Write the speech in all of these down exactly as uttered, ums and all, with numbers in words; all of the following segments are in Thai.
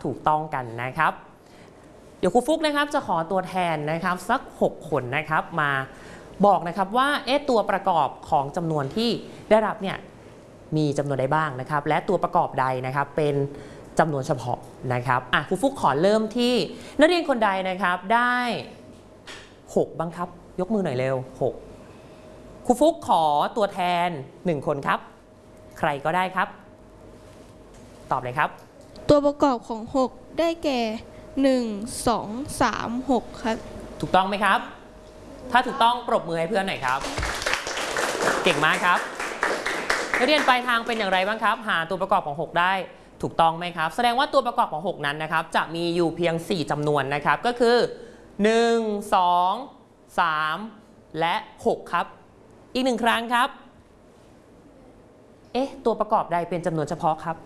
ถูกต้องกันนะครับเดี๋ยวครูฟุกนะครับจะขอตัวแทนนะครับสักหกคนนะครับมาบอกนะครับว่าเอ๊ะตัวประกอบของจำนวนที่ได้รับเนี่ยมีจำนวนใดบ้างนะครับและตัวประกอบใดนะครับเป็นจำนวนเฉพาะนะครับอ่ะครูฟุกขอเริ่มที่นักเรียนคนใดนะครับได้หกบ้างครับยกมือหน่อยเร็วหกครูฟุกขอตัวแทนหนึ่งคนครับใครก็ได้ครับตอบเลยครับตัวประกอบของหกได้แก่หนึ่ง สอง สาม หกครับถูกต้องไหมครับถ้าถูกต้องปรบมือให้เพื่อนหน่อยครับเก่งมากครับนักเรียนปลายทางเป็นอย่างไรบ้างครับหาตัวประกอบของหกได้ถูกต้องไหมครับแสดงว่าตัวประกอบของหกนั้นนะครับจะมีอยู่เพียงสี่จำนวนนะครับก็คือหนึ่ง สอง สามและหกครับอีกหนึ่งครั้งครับเอ๊ะตัวประกอบใดเป็นจำนวนเฉพาะครับ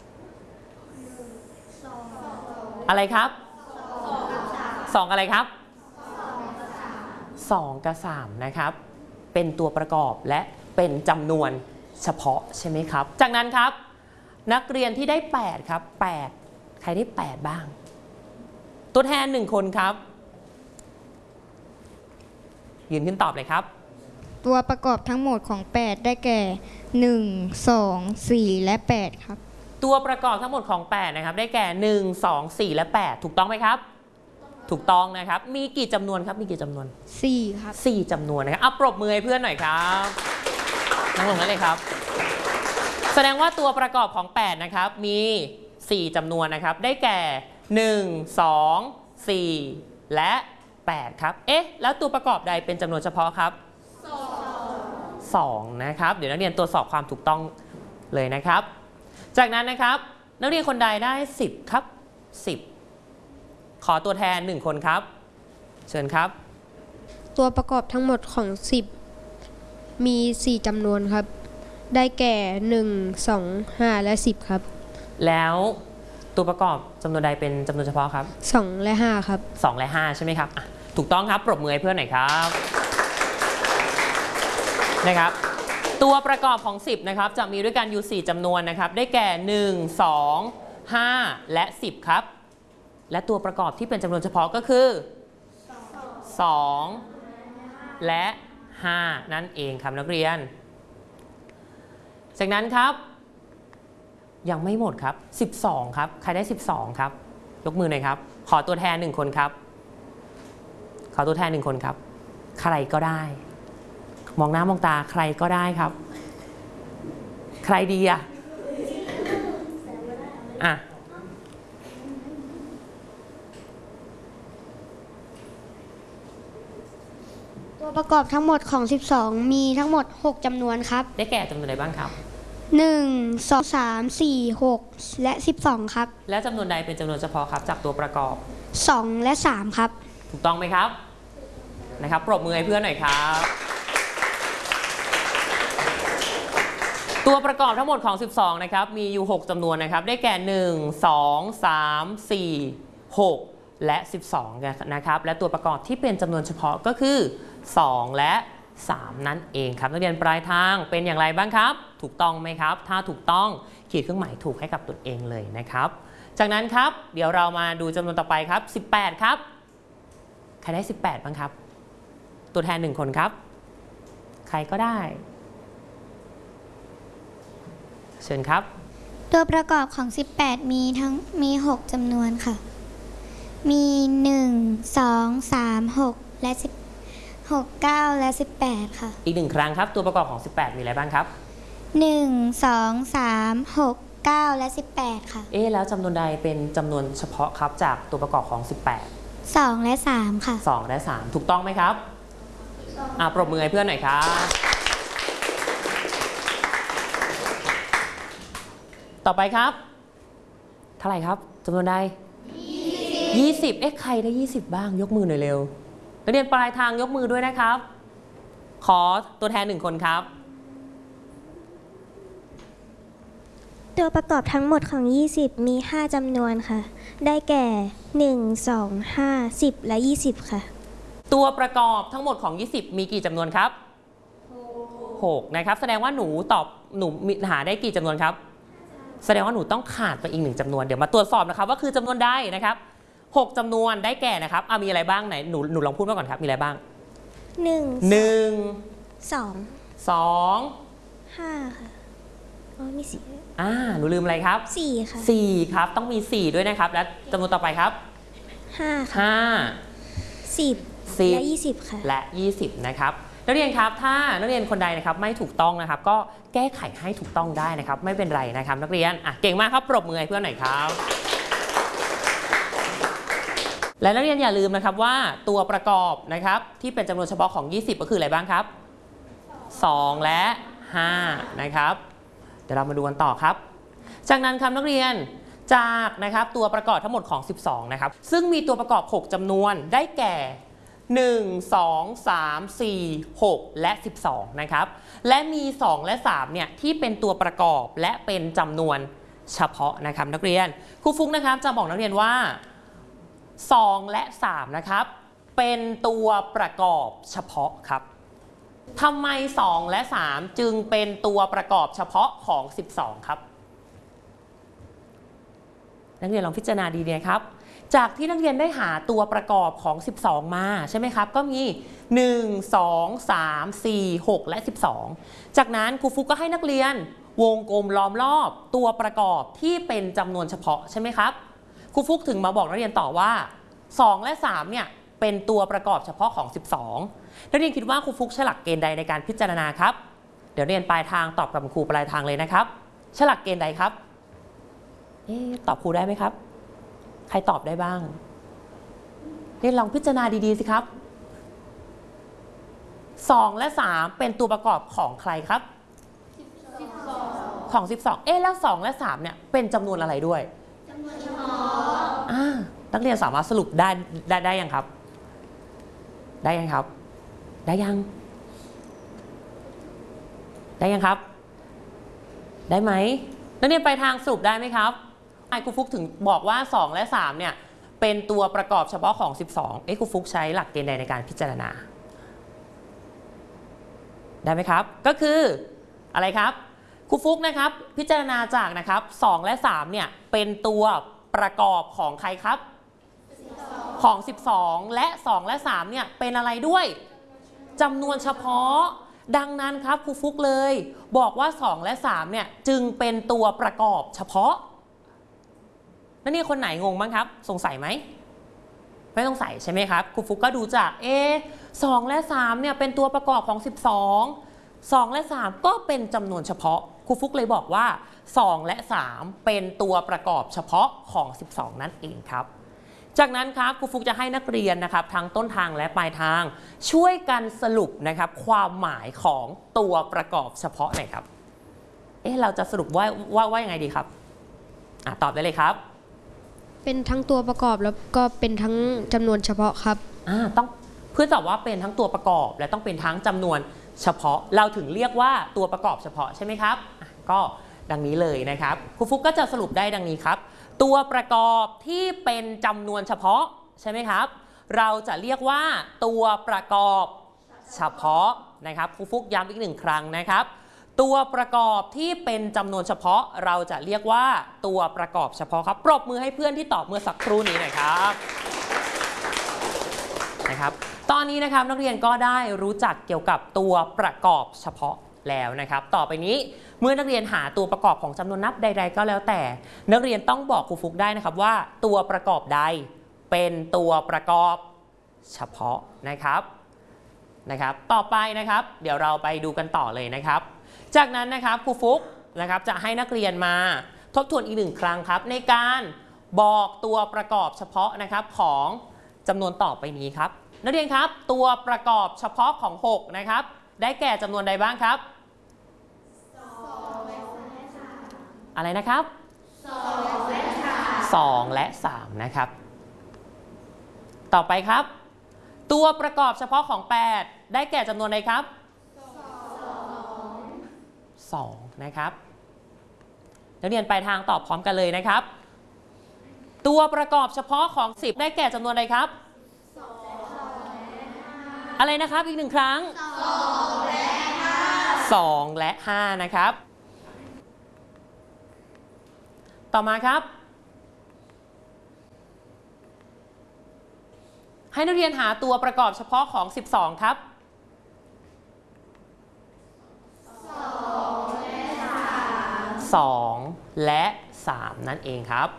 อะไรครับสองอะไรครับสองกับสามนะครับเป็นตัวประกอบและเป็นจำนวนเฉพาะใช่ไหมครับจากนั้นครับนักเรียนที่ได้แปดครับแปดใครได้แปดบ้างตัวแทนหนึ่งคนครับยืนขึ้นตอบเลยครับตัวประกอบทั้งหมดของแปดได้แก่หนึ่ง สอง สี่ และแปดครับตัวประกอบทั้งหมดของแปดนะครับได้แก่หนึ่ง สอง สี่ และแปดถูกต้องไหมครับถูกต้องนะครับมีกี่จำนวนครับมีกี่จำนวนสี่ครับสี่จำนวนนะครับเอาปรบมือให้เพื่อนหน่อยครับนั่งลงได้เลยครับแสดงว่าตัวประกอบของแปดนะครับมีสี่จำนวนนะครับได้แก่หนึ่ง สอง สี่ และแปดครับเอ๊ะแล้วตัวประกอบใดเป็นจำนวนเฉพาะครับสองนะครับเดี๋ยวนักเรียนตรวจสอบความถูกต้องเลยนะครับจากนั้นนะครับนักเรียนคนใดได้สิบครับสิบขอตัวแทนหนึ่งคนครับเชิญครับตัวประกอบทั้งหมดของสิบมีสี่จำนวนครับได้แก่หนึ่ง สอง ห้าและสิบครับแล้วตัวประกอบจำนวนใดเป็นจำนวนเฉพาะครับสองและห้าครับสองและห้าใช่ไหมครับถูกต้องครับปรบมือให้เพื่อนหน่อยครับนะครับตัวประกอบของสิบนะครับจะมีด้วยกันอยู่สี่จำนวนนะครับได้แก่หนึ่ง สอง ห้าและสิบครับและตัวประกอบที่เป็นจำนวนเฉพาะก็คือสองและห้านั่นเองครับนักเรียนจากนั้นครับยังไม่หมดครับสิบสองครับใครได้สิบสองครับยกมือหน่อยครับขอตัวแทนหนึ่งคนครับขอตัวแทนหนึ่งคนครับใครก็ได้มองหน้ามองตาใครก็ได้ครับใครดีอะอ่ะตัวประกอบทั้งหมดของสิบสองมีทั้งหมดหกจำนวนครับได้แก่จำนวนใดบ้างครับหนึ่ง สอง สาม สี่ หกและสิบสองครับและจำนวนใดเป็นจำนวนเฉพาะครับจากตัวประกอบสองและสามครับถูกต้องไหมครับนะครับปรบมือให้เพื่อนหน่อยครับตัวประกอบทั้งหมดของสิบสองนะครับมีอยู่หกจำนวนนะครับได้แก่หนึ่ง สอง สาม สี่ หกและสิบสองนะครับและตัวประกอบที่เป็นจำนวนเฉพาะก็คือสองและสามนั่นเองครับนักเรียนปลายทางเป็นอย่างไรบ้างครับถูกต้องไหมครับถ้าถูกต้องขีดเครื่องหมายถูกให้กับตัวเองเลยนะครับจากนั้นครับเดี๋ยวเรามาดูจำนวนต่อไปครับสิบแปดครับใครได้สิบแปดบ้างครับตัวแทนหนึ่งคนครับใครก็ได้เชิญครับตัวประกอบของสิบแปดมีทั้งมีหกจำนวนค่ะมีหนึ่ง สอง สาม หกและสิบหก เก้าและสิบแปดค่ะอีกหนึ่งครั้งครับตัวประกอบของสิบแปดมีอะไรบ้างครับหนึ่ง สอง สาม หก เก้าและสิบแปดค่ะเอ๊ะแล้วจำนวนใดเป็นจำนวนเฉพาะครับจากตัวประกอบของสิบแปดสองและสามค่ะสองและสามถูกต้องไหมครับอ่ะปรบมือให้เพื่อนหน่อยครับต่อไปครับเท่าไหร่ครับจำนวนใดยี่สิบเอ๊ะใครได้ยี่สิบบ้างยกมือหน่อยเร็วนักเรียนปลายทางยกมือด้วยนะครับขอตัวแทนหนึ่งคนครับตัวประกอบทั้งหมดของยี่สิบมีห้าจำนวนค่ะได้แก่หนึ่ง สอง ห้า สิบและยี่สิบค่ะตัวประกอบทั้งหมดของยี่สิบมีกี่จำนวนครับหกนะครับแสดงว่าหนูตอบหนูหาได้กี่จำนวนครับแสดงว่าหนูต้องขาดไปอีกหนึ่งจำนวนเดี๋ยวมาตรวจสอบนะครับว่าคือจำนวนใดนะครับหกจำนวนได้แก่นะครับอ่ะมีอะไรบ้างไหนหนูหนูลองพูดมาก่อนครับมีอะไรบ้างหนึ่งหนึ่งสองสองห้าค่ะอ๋อมีสี่อ่าหนูลืมอะไรครับสี่ค่ะสี่ครับต้องมีสี่ด้วยนะครับและจำนวนต่อไปครับห้าค่ะห้าสิบสิบและยี่สิบค่ะและยี่สิบนะครับนักเรียนครับถ้านักเรียนคนใดนะครับไม่ถูกต้องนะครับก็แก้ไขให้ถูกต้องได้นะครับไม่เป็นไรนะครับนักเรียนอ่ะเก่งมากครับปรบมือให้เพื่อนหน่อยครับและนักเรียนอย่าลืมนะครับว่าตัวประกอบนะครับที่เป็นจำนวนเฉพาะของยี่สิบก็คืออะไรบ้างครับสองและห้านะครับเดี๋ยวเรามาดูกันต่อครับจากนั้นครับนักเรียนจากนะครับตัวประกอบทั้งหมดของสิบสองนะครับซึ่งมีตัวประกอบหกจำนวนได้แก่หนึ่ง สอง สาม สี่ หก และสิบสองนะครับและมีสองและสามเนี่ยที่เป็นตัวประกอบและเป็นจำนวนเฉพาะนะครับนักเรียนครูฟุกนะครับจะบอกนักเรียนว่าสองและสามนะครับเป็นตัวประกอบเฉพาะครับทำไมสองและสามจึงเป็นตัวประกอบเฉพาะของสิบสองครับนักเรียนลองพิจารณาดีๆนะครับจากที่นักเรียนได้หาตัวประกอบของสิบสองมาใช่ไหมครับก็มีหนึ่ง สอง สาม สี่ หก และสิบสองจากนั้นครูฟุกก็ให้นักเรียนวงกลมล้อมรอบตัวประกอบที่เป็นจำนวนเฉพาะใช่ไหมครับครูฟุกถึงมาบอกนักเรียนต่อว่าสองและสามเนี่ยเป็นตัวประกอบเฉพาะของสิบสองนักเรียนคิดว่าครูฟุกใช้หลักเกณฑ์ใดในการพิจารณาครับเดี๋ยวเรียนปลายทางตอบกับครูปลายทางเลยนะครับใช้หลักเกณฑ์ใดครับเอ๊ะตอบครูได้ไหมครับใครตอบได้บ้างเรียนลองพิจารณาดีๆสิครับสองและสามเป็นตัวประกอบของใครครับสิบสองของสิบสองเอ๊ะแล้วสองและสามเนี่ยเป็นจำนวนอะไรด้วยจำนวนเฉพาะอ่านักเรียนสามารถสรุปได้ได้ได้ยังครับได้ยังครับได้ยังได้ยังครับได้ไหมนักเรียนไปทางสรุปได้ไหมครับไอ้ครูฟุกถึงบอกว่าสองและสามเนี่ยเป็นตัวประกอบเฉพาะของสิบสองเอ๊ะครูฟุกใช้หลักเกณฑ์ใดในการพิจารณาได้ไหมครับก็คืออะไรครับครูฟุกนะครับพิจารณาจากนะครับสองและสามเนี่ยเป็นตัวประกอบของใครครับของสิบสองและสองและสามเนี่ยเป็นอะไรด้วยจำนวนเฉพาะดังนั้นครับครูฟุกเลยบอกว่าสองและสามเนี่ยจึงเป็นตัวประกอบเฉพาะแล้วนี่คนไหนงงบ้างครับสงสัยไหมไม่ต้องใส่ใช่ไหมครับครูฟุกก็ดูจากเอสองและสามเนี่ยเป็นตัวประกอบของสิบสอง สองและสามก็เป็นจำนวนเฉพาะครูฟุกเลยบอกว่าสองและสามเป็นตัวประกอบเฉพาะของสิบสองนั่นเองครับจากนั้นครับครูฟุกจะให้นักเรียนนะครับทั้งต้นทางและปลายทางช่วยกันสรุปนะครับความหมายของตัวประกอบเฉพาะหน่อยครับเอ๊ะเราจะสรุปว่าว่าว่ายังไงดีครับอ่ะตอบได้เลยครับเป็นทั้งตัวประกอบแล้วก็เป็นทั้งจำนวนเฉพาะครับอ่าต้องเพื่อตอบว่าเป็นทั้งตัวประกอบและต้องเป็นทั้งจำนวนเฉพาะเราถึงเรียกว่าตัวประกอบเฉพาะใช่ไหมครับก็ดังนี้เลยนะครับครูฟุกก็จะสรุปได้ดังนี้ครับตัวประกอบที่เป็นจำนวนเฉพาะใช่ไหมครับเราจะเรียกว่าตัวประกอบเฉพาะนะครับครูฟุกย้ำอีกหนึ่งครั้งนะครับตัวประกอบที่เป็นจำนวนเฉพาะเราจะเรียกว่าตัวประกอบเฉพาะครับปรบมือให้เพื่อนที่ตอบเมื่อสักครู่นี้หน่อยครับนะครับตอนนี้นะครับนักเรียนก็ได้รู้จักเกี่ยวกับตัวประกอบเฉพาะแล้วนะครับต่อไปนี้เมื่อนักเรียนหาตัวประกอบของจำนวนนับใดๆก็แล้วแต่นักเรียนต้องบอกครูฟุกได้นะครับว่าตัวประกอบใดเป็นตัวประกอบเฉพาะนะครับนะครับต่อไปนะครับเดี๋ยวเราไปดูกันต่อเลยนะครับจากนั้นนะครับครูฟุกนะครับจะให้นักเรียนมาทบทวนอีกหนึ่งครั้งครับในการบอกตัวประกอบเฉพาะนะครับของจำนวนต่อไปนี้ครับนักเรียนครับตัวประกอบเฉพาะของหกนะครับได้แก่จำนวนใดบ้างครับอะไรนะครับสองและสามนะครับต่อไปครับตัวประกอบเฉพาะของแปดได้แก่จำนวนใดครับสองนะครับนักเรียนไปทางตอบพร้อมกันเลยนะครับตัวประกอบเฉพาะของสิบได้แก่จำนวนใดครับอะไรนะครับอีกหนึ่งครั้งสองและห้านะครับต่อมาครับให้นักเรียนหาตัวประกอบเฉพาะของสิบสองครับสองและสามนั่นเองครับ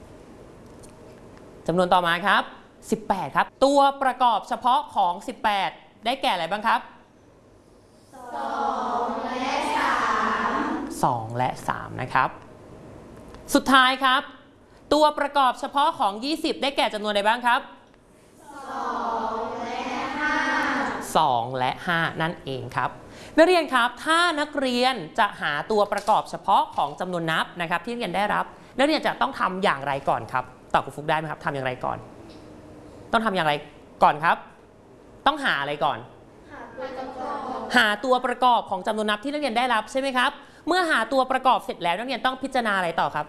จำนวนต่อมาครับสิบแปดครับตัวประกอบเฉพาะของสิบแปดได้แก่อะไรบ้างครับสองและสามสองและสามนะครับสุดท้ายครับตัวประกอบเฉพาะของยี่สิบได้แก่จำนวนใดบ้างครับสองและห้าสองและห้านั่นเองครับนักเรียนครับถ้านักเรียนจะหาตัวประกอบเฉพาะของจำนวนนับนะครับที่นักเรียนได้รับนักเรียนจะต้องทำอย่างไรก่อนครับตอบครูฟุกได้ไหมครับทำอย่างไรก่อนต้องทำอย่างไรก่อนครับต้องหาอะไรก่อนหาตัวประกอบของจำนวนนับที่นักเรียนได้รับใช่ไหมครับเมื่อหาตัวประกอบเสร็จแล้วนักเรียนต้องพิจารณาอะไรต่อครับ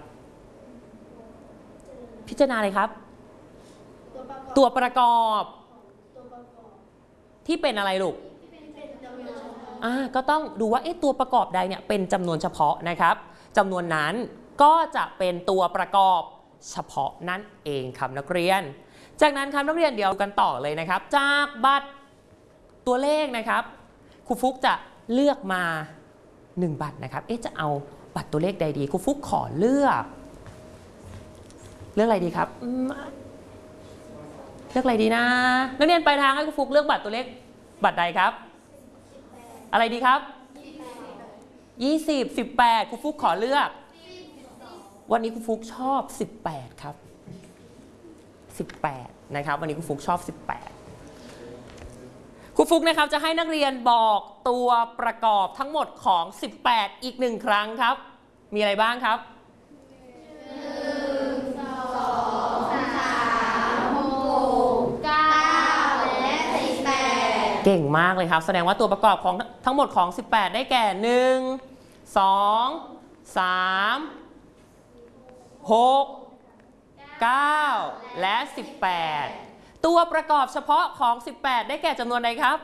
พิจารณาอะไรครับตัวประกอบที่เป็นอะไรลูกอ่าก็ต้องดูว่าเอ๊ะตัวประกอบใดเนี่ยเป็นจำนวนเฉพาะนะครับจำนวนนั้นก็จะเป็นตัวประกอบเฉพาะนั่นเองครับนักเรียนจากนั้นครับนักเรียนเดี๋ยวกันต่อเลยนะครับจากบัตรตัวเลขนะครับครูฟุกจะเลือกมาหนึ่งบัตรนะครับเอ๊ะจะเอาบัตรตัวเลขใดดีครูฟุกขอเลือกเลือกอะไรดีครับเลือกอะไรดีนะนักเรียนไปทางให้ครูฟุกเลือกบัตรตัวเลขบัตรใดครับอะไรดีครับยี่สิบ สิบแปดครูฟุกขอเลือกวันนี้ครูฟุกชอบสิบแปดครับสิบแปดนะครับวันนี้ครูฟุกชอบสิบแปดครูฟุกนะครับจะให้นักเรียนบอกตัวประกอบทั้งหมดของสิบแปดอีกหนึ่งครั้งครับมีอะไรบ้างครับหนึ่ง สอง สาม หก เก้า และสิบแปดเก่งมากเลยครับแสดงว่าตัวประกอบของทั้งหมดของสิบแปดได้แก่หนึ่ง สอง สาม หก เก้า และสิบแปดตัวประกอบเฉพาะของสิบแปดได้แก่จำนวนใดครับ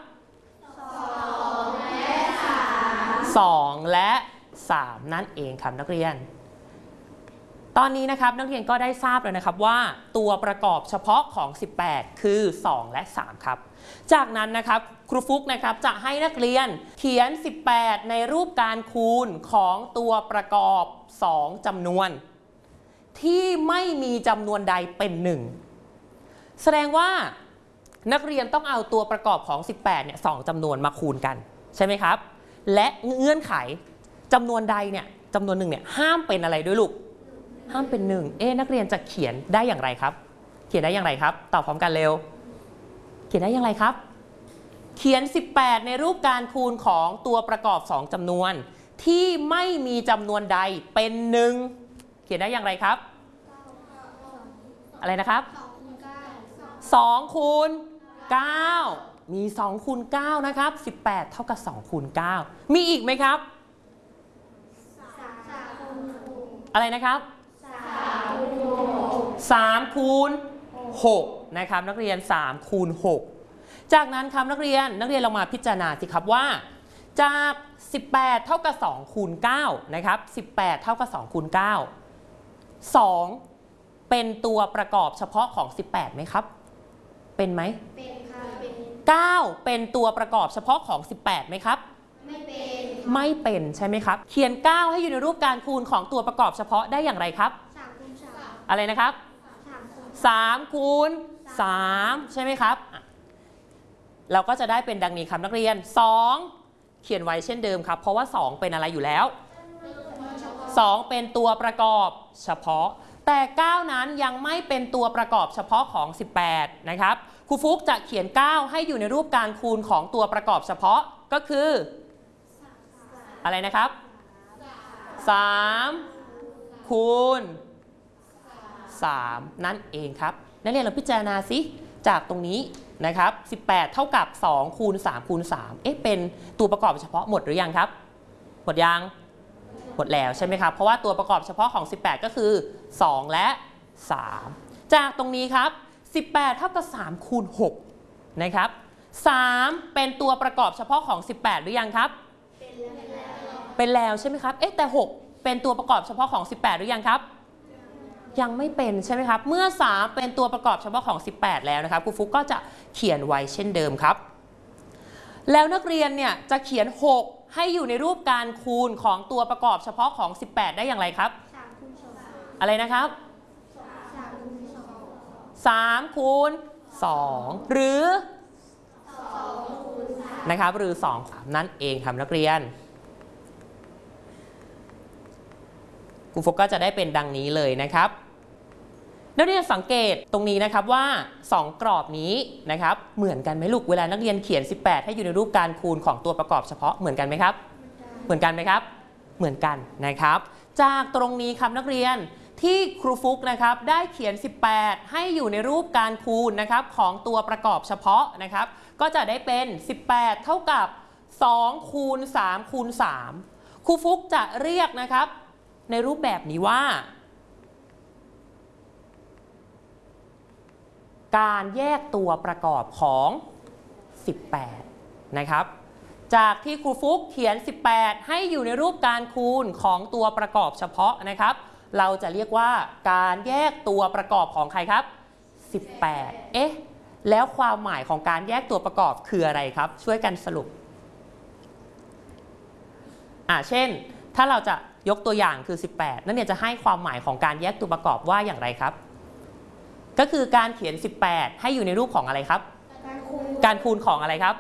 สองและสามนั่นเองครับนักเรียนตอนนี้นะครับนักเรียนก็ได้ทราบแล้วนะครับว่าตัวประกอบเฉพาะของสิบแปดคือสองและสามครับจากนั้นนะครับครูฟุกนะครับจะให้นักเรียนเขียนสิบแปดในรูปการคูณของตัวประกอบสองจำนวนที่ไม่มีจำนวนใดเป็นหนึ่งแสดงว่านักเรียนต้องเอาตัวประกอบของสิบแปดเนี่ยสองจำนวนมาคูณกันใช่ไหมครับและเงื่อนไขจำนวนใดเนี่ยจำนวนหนึ่งเนี่ยห้ามเป็นอะไรด้วยลูกห้ามเป็นหนึ่งเอ๊ะนักเรียนจะเขียนได้อย่างไรครับเขียนได้อย่างไรครับตอบพร้อมกันเร็วเขียนได้อย่างไรครับเขียนสิบแปดในรูปการคูณของตัวประกอบสองจำนวนที่ไม่มีจำนวนใดเป็นหนึ่งเขียนได้อย่างไรครับอะไรนะครับสองคูณเก้ามีสองคูณเก้านะครับสิบแปดเท่ากับสองคูณเก้ามีอีกไหมครับอะไรนะครับสามคูณหกนะครับนักเรียนสามคูณหกจากนั้นครับนักเรียนนักเรียนเรามาพิจารณาสิครับว่าจากสิบแปดเท่ากับสองคูณเก้านะครับสิบแปดเท่ากับสองคูณเก้า สองเป็นตัวประกอบเฉพาะของสิบแปดไหมครับเป็นไหมเป็นค่ะเป็นเก้าเป็นตัวประกอบเฉพาะของสิบแปดไหมครับไม่เป็นไม่เป็นใช่ไหมครับเขียนเก้าให้อยู่ในรูปการคูณของตัวประกอบเฉพาะได้อย่างไรครับสามคูณสามอะไรนะครับสามคูณสามใช่ไหมครับเราก็จะได้เป็นดังนี้ครับนักเรียนสองเขียนไว้เช่นเดิมครับเพราะว่าสองเป็นอะไรอยู่แล้วสองเป็นตัวประกอบเฉพาะแต่เก้านั้นยังไม่เป็นตัวประกอบเฉพาะของสิบแปดนะครับครูฟุกจะเขียนเก้าให้อยู่ในรูปการคูณของตัวประกอบเฉพาะก็คืออะไรนะครับสามคูณสามนั่นเองครับนักเรียนเราพิจารณาสิจากตรงนี้นะครับสิบแปดเท่ากับสองคูณสามคูณสามเอ๊ะเป็นตัวประกอบเฉพาะหมดหรือยังครับหมดยังหมดแล้วใช่ไหมครับเพราะว่าตัวประกอบเฉพาะของสิบแปดก็คือสองและสามจากตรงนี้ครับสิบแปดเท่ากับสามคูณหกนะครับสามเป็นตัวประกอบเฉพาะของสิบแปดหรือยังครับเป็นแล้วเป็นแล้วใช่ไหมครับเอ๊ะแต่หกเป็นตัวประกอบเฉพาะของสิบแปดหรือยังครับยังไม่เป็นใช่ไหมครับเมื่อสามเป็นตัวประกอบเฉพาะของสิบแปดแล้วนะครับครูฟุกก็จะเขียนไว้เช่นเดิมครับแล้วนักเรียนเนี่ยจะเขียนหกให้อยู่ในรูปการคูณของตัวประกอบเฉพาะของสิบแปดได้อย่างไรครับอะไรนะครับสามคูณสองหรือนะครับหรือสองนั่นเองครับนักเรียนครูฟุกก็จะได้เป็นดังนี้เลยนะครับนักเรียนสังเกตตรงนี้นะครับว่าสองกรอบนี้นะครับเหมือนกันไหมลูกเวลานักเรียนเขียนสิบแปดให้อยู่ในรูปการคูณของตัวประกอบเฉพาะเหมือนกันไหมครับเหมือนกันไหมครับเหมือนกันนะครับจากตรงนี้ครับนักเรียนที่ครูฟุกนะครับได้เขียนสิบแปดให้อยู่ในรูปการคูณนะครับของตัวประกอบเฉพาะนะครับก็จะได้เป็นสิบแปดเท่ากับสองคูณสามคูณสามครูฟุกจะเรียกนะครับในรูปแบบนี้ว่าการแยกตัวประกอบของสิบแปดนะครับจากที่ครูฟุกเขียนสิบแปดให้อยู่ในรูปการคูณของตัวประกอบเฉพาะนะครับเราจะเรียกว่าการแยกตัวประกอบของใครครับสิบแปดเอ๊ะแล้วความหมายของการแยกตัวประกอบคืออะไรครับช่วยกันสรุปอ่าเช่นถ้าเราจะยกตัวอย่างคือสิบแปดนั่นเนี่ยจะให้ความหมายของการแยกตัวประกอบว่าอย่างไรครับก็คือการเขียนสิบแปดให้อยู่ในรูปของอะไรครับการคูณการคูณของอะไรครับ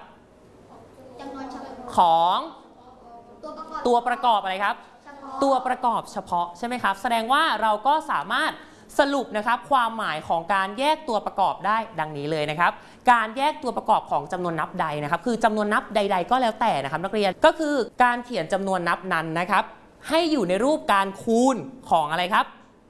ของตัวประกอบอะไรครับตัวประกอบเฉพาะใช่ไหมครับแสดงว่าเราก็สามารถสรุปนะครับความหมายของการแยกตัวประกอบได้ดังนี้เลยนะครับการแยกตัวประกอบของจำนวนนับใดนะครับคือจำนวนนับใดๆก็แล้วแต่นะครับนักเรียนก็คือการเขียนจำนวนนับนั้นนะครับให้อยู่ในรูปการคูณของอะไรครับ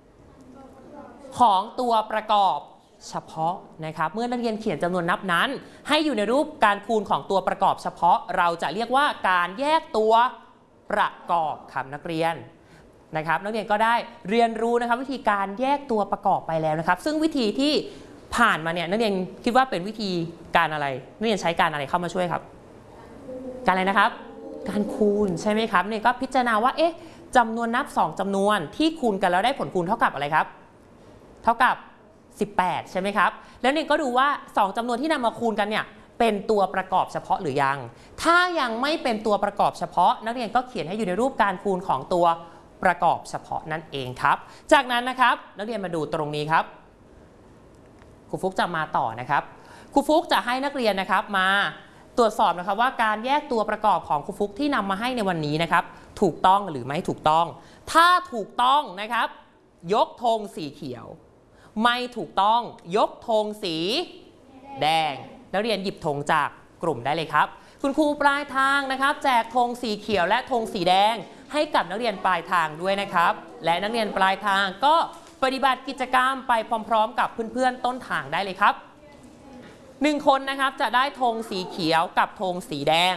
ของตัวประกอบเฉพาะนะครับเมื่อนักเรียนเขียนจำนวนนับนั้นให้อยู่ในรูปการคูณของตัวประกอบเฉพาะเราจะเรียกว่าการแยกตัวประกอบครับนักเรียนนะครับนักเรียนก็ได้เรียนรู้นะครับวิธีการแยกตัวประกอบไปแล้วนะครับซึ่งวิธีที่ผ่านมาเนี่ยนักเรียนคิดว่าเป็นวิธีการอะไรนักเรียนใช้การอะไรเข้ามาช่วยครับการอะไรนะครับการคูณใช่ไหมครับเนี่ยก็พิจารณาว่าเอ๊ะจำนวนนับสองจำนวนที่คูณกันแล้วได้ผลคูณเท่ากับอะไรครับเท่ากับสิบแปดใช่ไหมครับแล้วเนี่ยก็ดูว่าสองจำนวนที่นำมาคูณกันเนี่ยเป็นตัวประกอบเฉพาะหรือยังถ้ายังไม่เป็นตัวประกอบเฉพาะนักเรียนก็เขียนให้อยู่ในรูปการคูณของตัวประกอบเฉพาะนั่นเองครับจากนั้นนะครับนักเรียนมาดูตรงนี้ครับครูฟุกจะมาต่อนะครับครูฟุกจะให้นักเรียนนะครับมาตรวจสอบนะครับว่าการแยกตัวประกอบของครูฟุกที่นำมาให้ในวันนี้นะครับถูกต้องหรือไม่ถูกต้องถ้าถูกต้องนะครับยกธงสีเขียวไม่ถูกต้องยกธงสีแดงนักเรียนหยิบธงจากกลุ่มได้เลยครับคุณครูปลายทางนะครับแจกธงสีเขียวและธงสีแดงให้กับนักเรียนปลายทางด้วยนะครับและนักเรียนปลายทางก็ปฏิบัติกิจกรรมไปพร้อมๆกับเพื่อนๆต้นทางได้เลยครับหนึ่งคนนะครับจะได้ธงสีเขียวกับธงสีแดง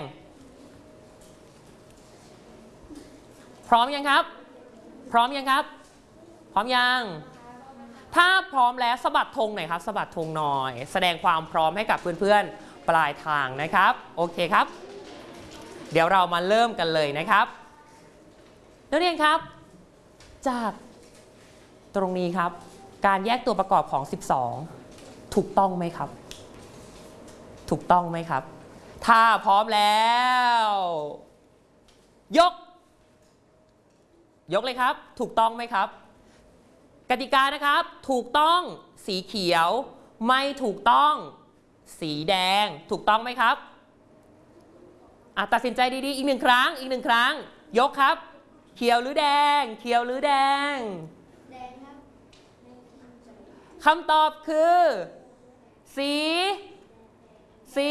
พร้อมยังครับพร้อมยังครับพร้อมยังถ้าพร้อมแล้วสะบัดธงหน่อยครับสะบัดธงหน่อยแสดงความพร้อมให้กับเพื่อนๆปลายทางนะครับโอเคครับเดี๋ยวเรามาเริ่มกันเลยนะครับนักเรียนครับจากตรงนี้ครับการแยกตัวประกอบของสิบสองถูกต้องไหมครับถูกต้องไหมครับถ้าพร้อมแล้วยกยกเลยครับถูกต้องไหมครับกติกานะครับถูกต้องสีเขียวไม่ถูกต้องสีแดงถูกต้องไหมครับอ่ะตัดสินใจดีๆอีกหนึ่งครั้งอีกหนึ่งครั้งยกครับเขียวหรือแดงเขียวหรือแดงแดงครับคำตอบคือสีสี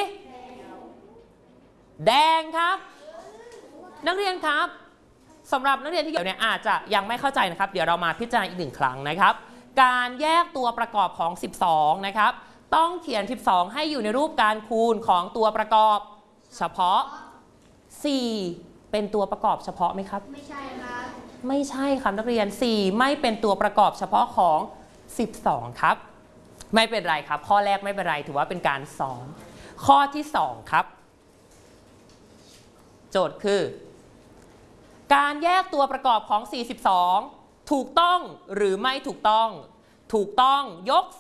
แดงครับนักเรียนครับสำหรับนักเรียนที่อยู่เนี่ยอาจจะยังไม่เข้าใจนะครับเดี๋ยวเรามาพิจารณาอีกหนึ่งครั้งนะครับการแยกตัวประกอบของสิบสองนะครับต้องเขียนสิบสองให้อยู่ในรูปการคูณของตัวประกอบเฉพาะสี่เป็นตัวประกอบเฉพาะไหมครับไม่ใช่ครับไม่ใช่ครับนักเรียนสี่ไม่เป็นตัวประกอบเฉพาะของสิบสองครับไม่เป็นไรครับข้อแรกไม่เป็นไรถือว่าเป็นการซ้อมข้อที่สองครับโจทย์คือการแยกตัวประกอบของสี่สิบสองถูกต้องหรือไม่ถูกต้อง ถูกต้องยก